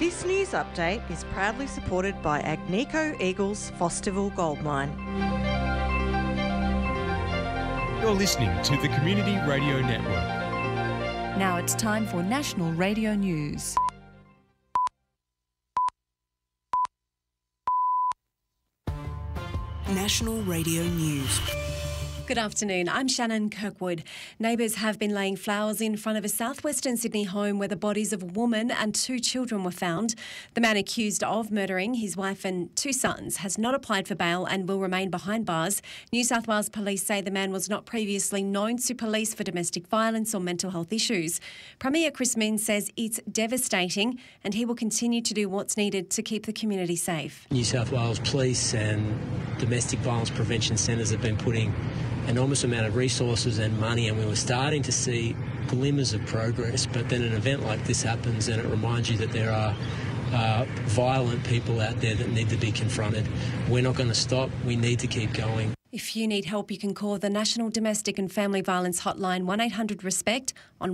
This news update is proudly supported by Agnico Eagles Fosterville Gold Mine. You're listening to the Community Radio Network. Now it's time for National Radio News. National Radio News. Good afternoon, I'm Shannon Kirkwood. Neighbours have been laying flowers in front of a southwestern Sydney home where the bodies of a woman and 2 children were found. The man accused of murdering his wife and 2 sons has not applied for bail and will remain behind bars. New South Wales Police say the man was not previously known to police for domestic violence or mental health issues. Premier Chris Minns says it's devastating and he will continue to do what's needed to keep the community safe. New South Wales Police and domestic violence prevention centres have been putting enormous amount of resources and money, and we were starting to see glimmers of progress, but then an event like this happens and it reminds you that there are violent people out there that need to be confronted. We're not going to stop. We need to keep going. If you need help, you can call the National Domestic and Family Violence Hotline 1800-RESPECT on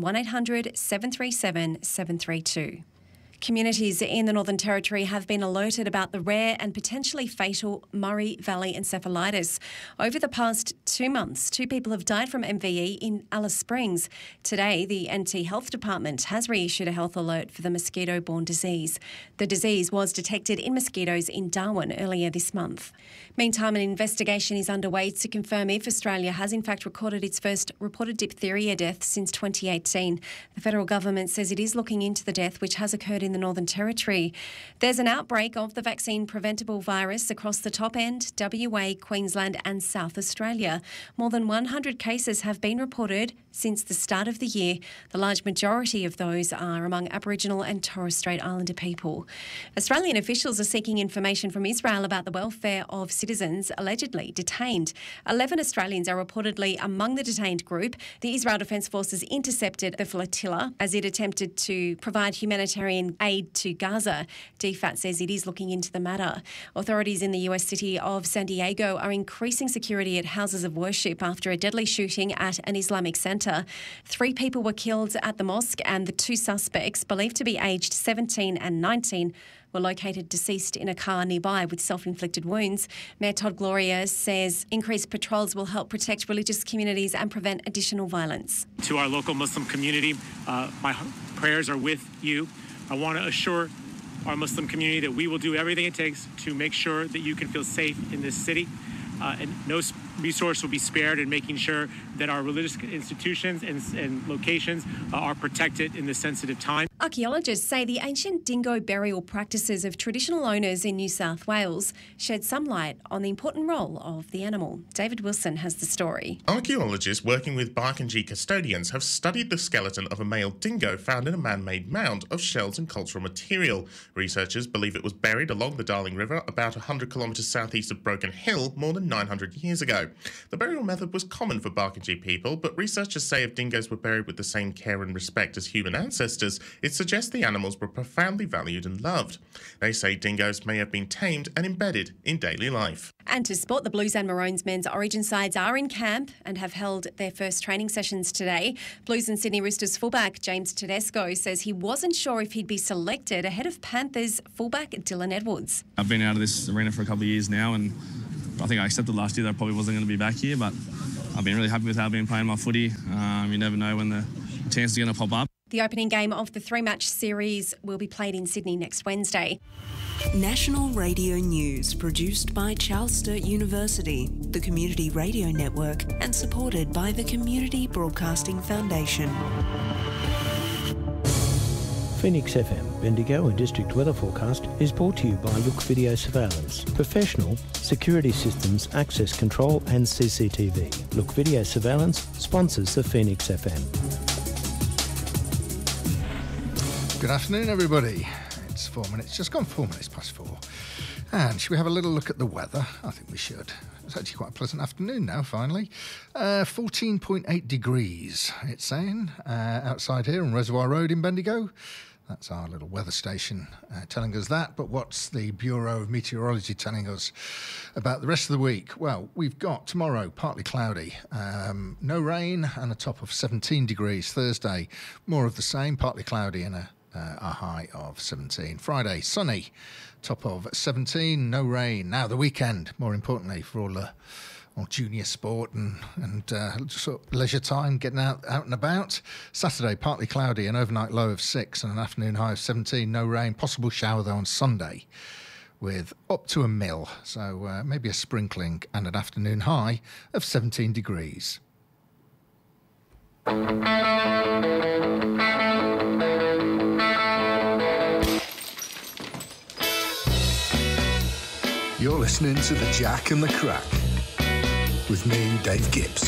1800-737-732. Communities in the Northern Territory have been alerted about the rare and potentially fatal Murray Valley encephalitis. Over the past 2 months, 2 people have died from MVE in Alice Springs. Today, the NT Health Department has reissued a health alert for the mosquito-borne disease. The disease was detected in mosquitoes in Darwin earlier this month. Meantime, an investigation is underway to confirm if Australia has in fact recorded its first reported diphtheria death since 2018. The federal government says it is looking into the death, which has occurred in the Northern Territory. There's an outbreak of the vaccine-preventable virus across the top end, WA, Queensland and South Australia. More than 100 cases have been reported since the start of the year. The large majority of those are among Aboriginal and Torres Strait Islander people. Australian officials are seeking information from Israel about the welfare of citizens allegedly detained. 11 Australians are reportedly among the detained group. The Israel Defence Forces intercepted the flotilla as it attempted to provide humanitarian aid to Gaza. DFAT says it is looking into the matter. Authorities in the US city of San Diego are increasing security at houses of worship after a deadly shooting at an Islamic centre. 3 people were killed at the mosque and the 2 suspects, believed to be aged 17 and 19, were located deceased in a car nearby with self-inflicted wounds. Mayor Todd Gloria says increased patrols will help protect religious communities and prevent additional violence. To our local Muslim community, my prayers are with you. I want to assure our Muslim community that we will do everything it takes to make sure that you can feel safe in this city. And no resource will be spared in making sure that our religious institutions and locations are protected in this sensitive time. Archaeologists say the ancient dingo burial practices of traditional owners in New South Wales shed some light on the important role of the animal. David Wilson has the story. Archaeologists working with Barkindji custodians have studied the skeleton of a male dingo found in a man-made mound of shells and cultural material. Researchers believe it was buried along the Darling River about 100 kilometres southeast of Broken Hill more than 900 years ago. The burial method was common for Barkindji people, but researchers say if dingoes were buried with the same care and respect as human ancestors, it suggests the animals were profoundly valued and loved. They say dingoes may have been tamed and embedded in daily life. And to sport, the Blues and Maroons men's Origin sides are in camp and have held their first training sessions today. Blues and Sydney Roosters fullback James Tedesco says he wasn't sure if he'd be selected ahead of Panthers fullback Dylan Edwards. I've been out of this arena for a couple of years now, and I think I accepted last year that I probably wasn't going to be back here, but I've been really happy with how I've been playing my footy. You never know when the chance is going to pop up. The opening game of the 3-match series will be played in Sydney next Wednesday. National Radio News, produced by Charles Sturt University, the Community Radio Network, and supported by the Community Broadcasting Foundation. Phoenix FM, Bendigo and District Weather Forecast is brought to you by Look Video Surveillance. Professional security systems, access control and CCTV. Look Video Surveillance sponsors the Phoenix FM. Good afternoon, everybody. It's 4 minutes, just gone 4 minutes past 4. And should we have a little look at the weather? I think we should. It's actually quite a pleasant afternoon now, finally. 14.8 degrees, it's saying, outside here on Reservoir Road in Bendigo. That's our little weather station telling us that. But what's the Bureau of Meteorology telling us about the rest of the week? Well, we've got tomorrow, partly cloudy, no rain and a top of 17 degrees. Thursday, more of the same, partly cloudy and a a high of 17. Friday, sunny, top of 17, no rain. Now the weekend, more importantly, for all junior sport and sort of leisure time, getting out and about. Saturday, partly cloudy, an overnight low of 6 and an afternoon high of 17, no rain. Possible shower, though, on Sunday with up to a mil, so maybe a sprinkling, and an afternoon high of 17 degrees. You're listening to the Jack and the Crack with me, Dave Gibbs.